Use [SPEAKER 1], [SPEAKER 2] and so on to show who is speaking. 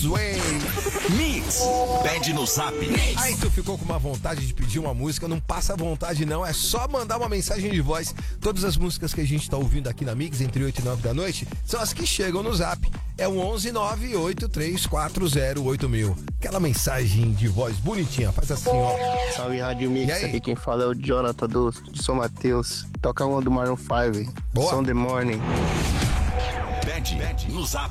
[SPEAKER 1] Sway.
[SPEAKER 2] Mix, pede no zap.
[SPEAKER 1] Aí tu ficou com uma vontade de pedir uma música, não passa vontade não, é só mandar uma mensagem de voz. Todas as músicas que a gente tá ouvindo aqui na Mix, entre 8 e 9 da noite, são as que chegam no zap. É o 11983408000. Aquela mensagem de voz bonitinha, faz assim, ó.
[SPEAKER 3] Salve Rádio Mix,
[SPEAKER 1] E aí?
[SPEAKER 3] aqui quem fala é o Jonathan do São Mateus. Toca uma do Maroon 5,
[SPEAKER 1] Boa.
[SPEAKER 3] Sunday Morning.
[SPEAKER 2] Pede no zap.